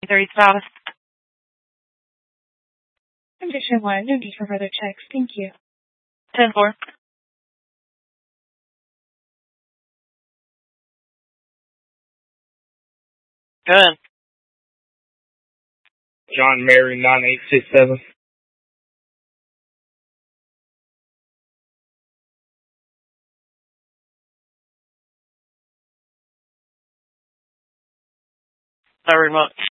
30 status. Condition 1, no need for further checks. Thank you. 10-4. Good. John Mary 9867. Very much.